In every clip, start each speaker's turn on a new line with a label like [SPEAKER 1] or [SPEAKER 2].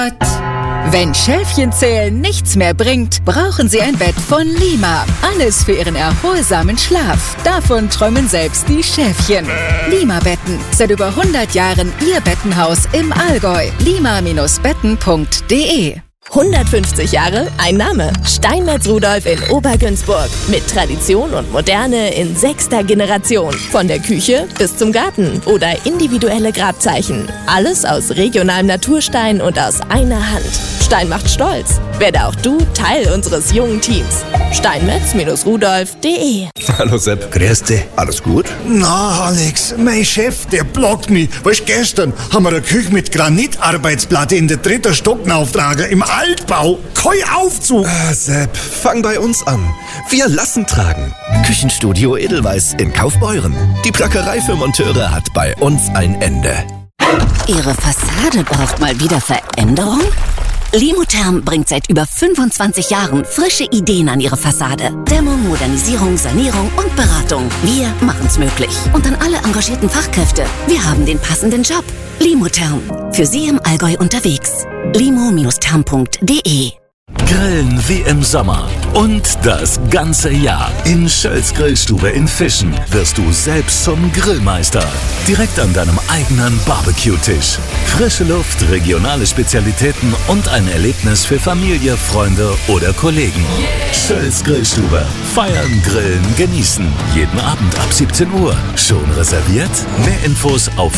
[SPEAKER 1] Wenn Schäfchenzählen nichts mehr bringt, brauchen Sie ein Bett von Lima. Alles für Ihren erholsamen Schlaf. Davon träumen selbst die Schäfchen. Lima-Betten. Seit über 100 Jahren Ihr Bettenhaus im Allgäu. lima-betten.de
[SPEAKER 2] 150 Jahre, ein Name. Steinmetz Rudolf in Obergünzburg. Mit Tradition und Moderne in 6. Generation. Von der Küche bis zum Garten oder individuelle Grabzeichen. Alles aus regionalem Naturstein und aus einer Hand. Stein macht stolz. Werde auch du Teil unseres jungen Teams. steinmetz-rudolf.de
[SPEAKER 3] Hallo Sepp. Grüß dich. Alles gut?
[SPEAKER 4] Na, Alex, mein Chef, der blockt mich. Weißt, gestern haben wir eine Küche mit Granitarbeitsplatte in der 3. Stock auftragen, im Altbau. Kein Aufzug.
[SPEAKER 3] Sepp, fang bei uns an. Wir lassen tragen. Küchenstudio Edelweiss in Kaufbeuren. Die Plackerei für Monteure hat bei uns ein Ende.
[SPEAKER 5] Ihre Fassade braucht mal wieder Veränderung? Limotherm bringt seit über 25 Jahren frische Ideen an Ihre Fassade. Dämmung, Modernisierung, Sanierung und Beratung. Wir machen's möglich. Und an alle engagierten Fachkräfte. Wir haben den passenden Job. Limotherm. Für Sie im Allgäu unterwegs. limo-therm.de
[SPEAKER 6] Grillen wie im Sommer und das ganze Jahr. In Schölz Grillstube in Fischen wirst du selbst zum Grillmeister. Direkt an deinem eigenen Barbecue-Tisch. Frische Luft, regionale Spezialitäten und ein Erlebnis für Familie, Freunde oder Kollegen. Schölz Grillstube. Feiern, grillen, genießen. Jeden Abend ab 17 Uhr. Schon reserviert? Mehr Infos auf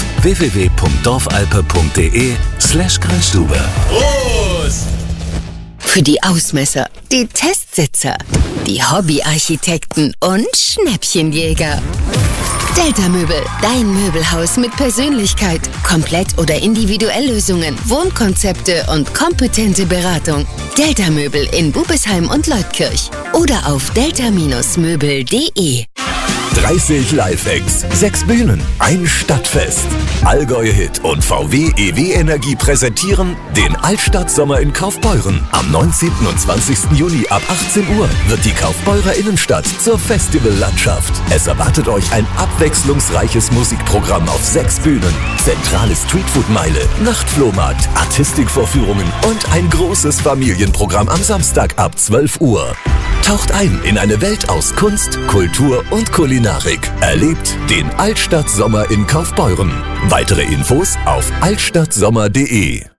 [SPEAKER 6] www.dorfalpe.de/Grillstube. Prost!
[SPEAKER 5] Für die Ausmesser, die Testsitzer, die Hobbyarchitekten und Schnäppchenjäger. Delta Möbel, dein Möbelhaus mit Persönlichkeit. Komplett- oder Individuelllösungen, Wohnkonzepte und kompetente Beratung. Delta Möbel in Bubesheim und Leutkirch oder auf delta-möbel.de.
[SPEAKER 6] 30 Live-Acts, 6 Bühnen, ein Stadtfest. Allgäu-Hit und VW EW Energie präsentieren den Altstadt-Sommer in Kaufbeuren. Am 19. und 20. Juni ab 18 Uhr wird die Kaufbeurer Innenstadt zur Festivallandschaft. Es erwartet euch ein abwechslungsreiches Musikprogramm auf 6 Bühnen, zentrale Streetfood-Meile, Nachtflohmarkt, Artistikvorführungen und ein großes Familienprogramm am Samstag ab 12 Uhr. Taucht ein in eine Welt aus Kunst, Kultur und Kulinarik. Erlebt den Altstadt-Sommer in Kaufbeuren. Weitere Infos auf altstadtsommer.de.